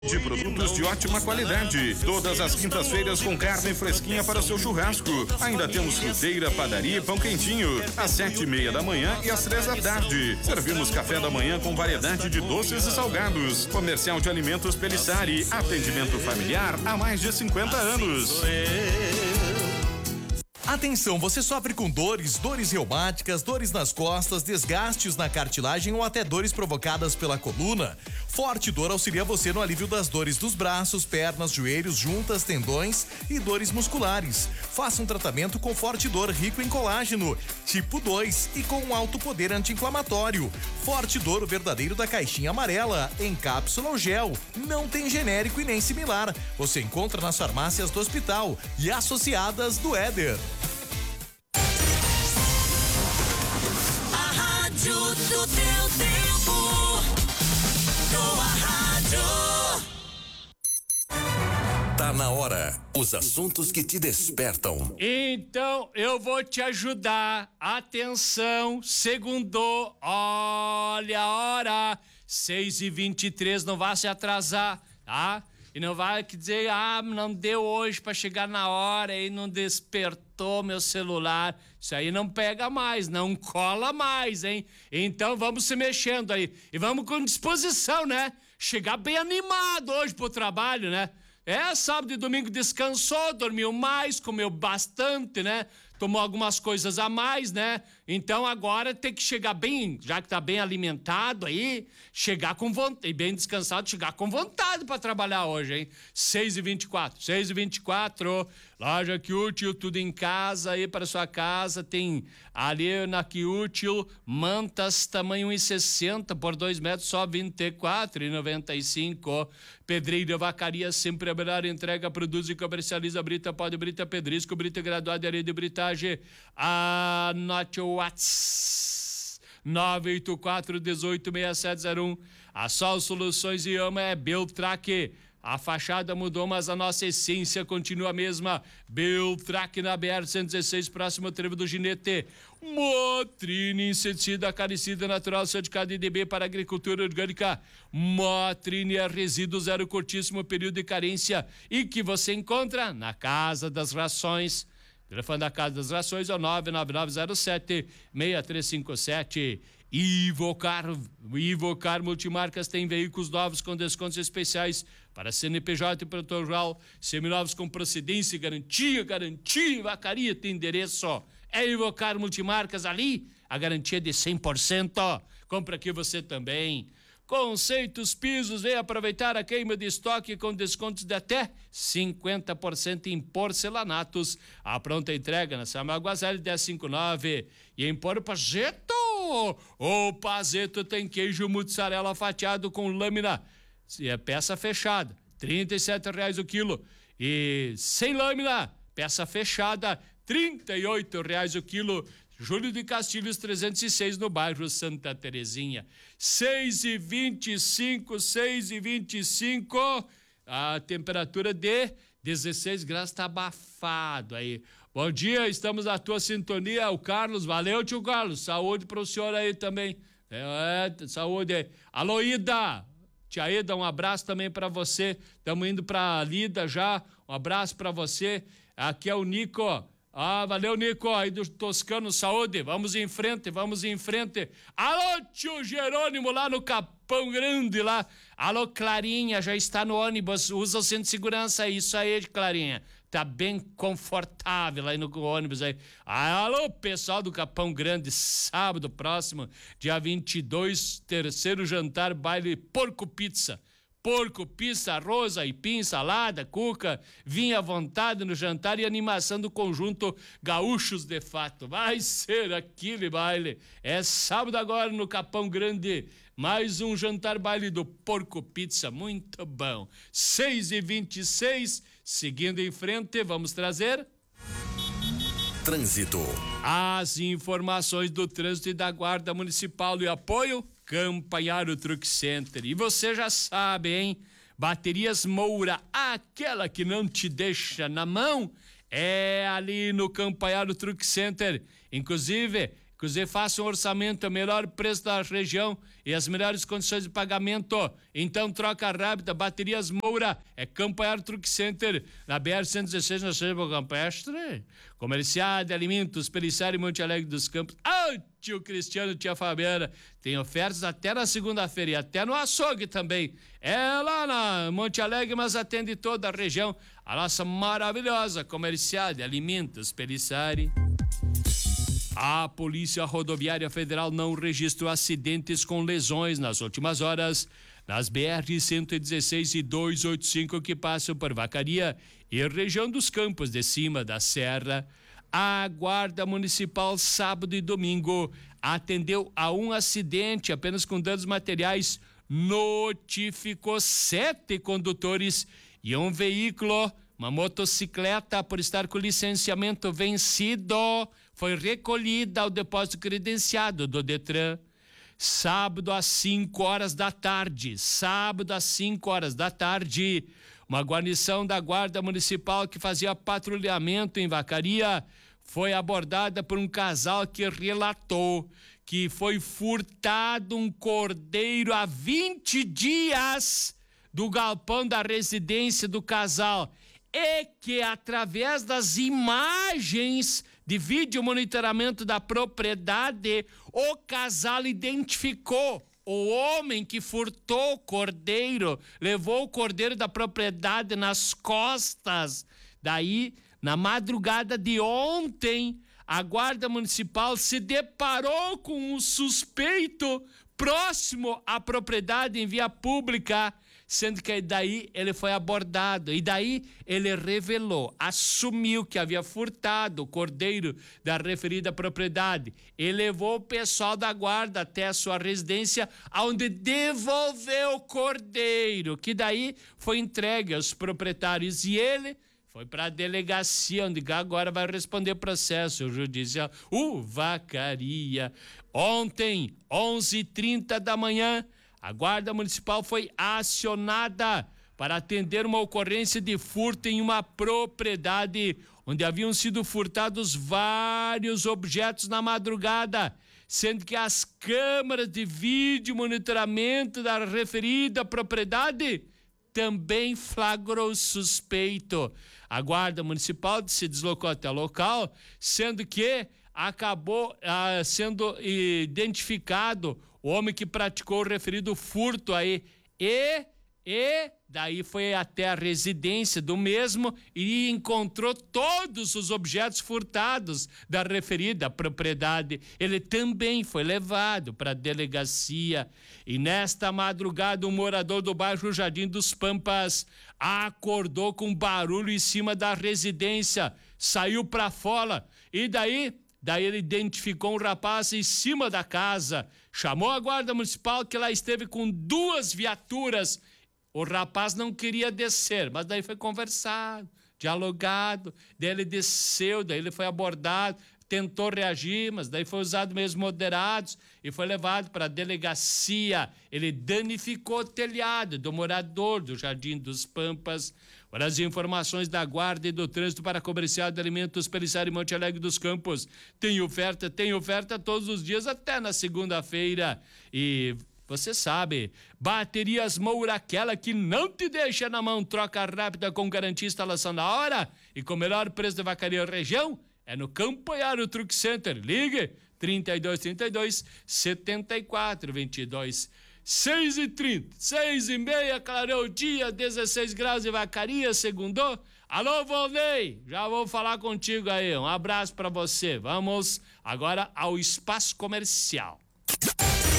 De produtos de ótima qualidade. Todas as quintas-feiras com carne fresquinha para o seu churrasco. Ainda temos fruteira, padaria e pão quentinho. Às 7:30 da manhã e às 3 da tarde. Servimos café da manhã com variedade de doces e salgados. Comercial de alimentos Pelissari. Atendimento familiar há mais de 50 anos. Atenção, você sofre com dores reumáticas, dores nas costas, desgastes na cartilagem ou até dores provocadas pela coluna? Forte Dor auxilia você no alívio das dores dos braços, pernas, joelhos, juntas, tendões e dores musculares. Faça um tratamento com Forte Dor rico em colágeno, tipo 2 e com um alto poder anti-inflamatório. Forte Dor, o verdadeiro da caixinha amarela, em cápsula ou gel. Não tem genérico e nem similar. Você encontra nas farmácias do hospital e associadas do Éder. Do teu tempo, tua rádio. Tá na hora, os assuntos que te despertam. Então, eu vou te ajudar. Atenção, segundou, olha a hora, 6:23, não vai se atrasar, tá? E não vai dizer, não deu hoje pra chegar na hora e não despertou meu celular. Isso aí não pega mais, não cola mais, hein? Então vamos se mexendo aí. E vamos com disposição, né? Chegar bem animado hoje pro trabalho, né? Sábado e domingo descansou, dormiu mais, comeu bastante, né? Tomou algumas coisas a mais, né? Então agora tem que chegar bem, já que tá bem alimentado aí, chegar com vontade, e bem descansado, chegar com vontade pra trabalhar hoje, hein? 6:24, loja Quiútil, tudo em casa aí para sua casa, tem ali na Quiútil, mantas tamanho 1,60 por 2 metros, só 24,95. Pedreira Vacaria, sempre a melhor entrega, produz e comercializa brita, pó de brita, pedrisco, brita graduada e areia de britagem. Anote o WhatsApp 984-186701. A Sol Soluções e Ama é Beltrack. A fachada mudou, mas a nossa essência continua a mesma. Beltrack na BR-116, próximo ao trevo do Ginete. Motrine, inseticida acaricida natural, certificado IDB para agricultura orgânica. Motrine é resíduo zero curtíssimo período de carência e que você encontra na Casa das Rações. O telefone da Casa das Rações é o 99907-6357. Ivocar Multimarcas tem veículos novos com descontos especiais para CNPJ e produtor rural, seminovos com procedência e garantia, Vacaria tem endereço. É Ivocar Multimarcas ali, a garantia é de 100%. Compra aqui você também. Conceitos Pisos, vem aproveitar a queima de estoque com descontos de até 50% em porcelanatos. A pronta entrega na Samuel Guazelli 1059 e em Porto Pazeto. O Pazeto tem queijo mussarela fatiado com lâmina. É peça fechada, R$37 o quilo. E sem lâmina, peça fechada, R$38 o quilo. Júlio de Castilhos 306 no bairro Santa Terezinha. 6:25, a temperatura de 16 graus, tá abafado aí. Bom dia, estamos na tua sintonia, o Carlos, valeu tio Carlos, saúde pro senhor aí também. Saúde aí. Alô Ida, tia Ida, um abraço também pra você, estamos indo pra Lida já, um abraço pra você, aqui é o Nico. Valeu, Nico, aí do Toscano, saúde, vamos em frente. Alô, tio Jerônimo, lá no Capão Grande, lá. Alô, Clarinha, já está no ônibus, usa o cinto de segurança, isso aí, Clarinha. Tá bem confortável aí no ônibus aí. Alô, pessoal do Capão Grande, sábado próximo, dia 22, terceiro jantar, baile Porco Pizza, arroz, aipim, salada, cuca, vinho à vontade no jantar e animação do conjunto Gaúchos de Fato. Vai ser aquele baile. É sábado agora no Capão Grande. Mais um jantar baile do Porco Pizza. Muito bom. 6:26, seguindo em frente, vamos trazer... Trânsito. As informações do trânsito e da Guarda Municipal e apoio Campanharo Truck Center. E você já sabe, hein? Baterias Moura, aquela que não te deixa na mão, é ali no Campanharo Truck Center. Inclusive, Inclusive, faça um orçamento, o melhor preço da região e as melhores condições de pagamento. Então, troca rápida, Baterias Moura, é Campanhar Truck Center, na BR-116, na Serra Campestre. Comercial de Alimentos, Pelissari, Monte Alegre dos Campos. Tio Cristiano, tia Fabiana, tem ofertas até na segunda-feira e até no açougue também. É lá na Monte Alegre, mas atende toda a região. A nossa maravilhosa Comercial de Alimentos, Pelissari. A Polícia Rodoviária Federal não registrou acidentes com lesões nas últimas horas nas BR-116 e 285 que passam por Vacaria e região dos Campos de Cima da Serra. A Guarda Municipal, sábado e domingo, atendeu a um acidente apenas com danos materiais, notificou 7 condutores e um veículo, uma motocicleta, por estar com licenciamento vencido, foi recolhida ao depósito credenciado do Detran. Sábado às 5 horas da tarde, uma guarnição da Guarda Municipal que fazia patrulhamento em Vacaria foi abordada por um casal que relatou que foi furtado um cordeiro há 20 dias do galpão da residência do casal e que, através das imagens de vídeo monitoramento da propriedade, o casal identificou o homem que furtou o cordeiro, levou o cordeiro da propriedade nas costas. Daí, na madrugada de ontem, a Guarda Municipal se deparou com um suspeito próximo à propriedade em via pública, sendo que daí ele foi abordado e daí ele revelou, assumiu que havia furtado o cordeiro da referida propriedade e levou o pessoal da guarda até a sua residência, onde devolveu o cordeiro, que daí foi entregue aos proprietários e ele foi para a delegacia, onde agora vai responder processo judicial. Vacaria. Ontem, 11h30 da manhã, a Guarda Municipal foi acionada para atender uma ocorrência de furto em uma propriedade onde haviam sido furtados vários objetos na madrugada, sendo que as câmeras de vídeo monitoramento da referida propriedade também flagrou suspeito. A Guarda Municipal se deslocou até o local, sendo que acabou sendo identificado o homem que praticou o referido furto aí e daí foi até a residência do mesmo e encontrou todos os objetos furtados da referida propriedade. Ele também foi levado para a delegacia e nesta madrugada um morador do bairro Jardim dos Pampas acordou com barulho em cima da residência, saiu para fora e daí ele identificou um rapaz em cima da casa, chamou a Guarda Municipal que lá esteve com 2 viaturas. O rapaz não queria descer, mas daí foi conversado, dialogado, daí ele desceu, daí ele foi abordado, tentou reagir, mas daí foi usado meios moderados e foi levado para a delegacia. Ele danificou o telhado do morador do Jardim dos Pampas. Para as informações da Guarda e do Trânsito para Comercial de Alimentos Pelissari Monte Alegre dos Campos. Tem oferta todos os dias até na segunda-feira. E você sabe, Baterias Moura, aquela que não te deixa na mão, troca rápida com garantia, instalação na hora e com o melhor preço de Vacaria região, é no Campanhar Truck Center. Ligue 3232 7422. 6h30, 6h30, clarou o dia, 16 graus de Vacaria, segundou. Alô, Volney, já vou falar contigo aí, um abraço pra você. Vamos agora ao espaço comercial.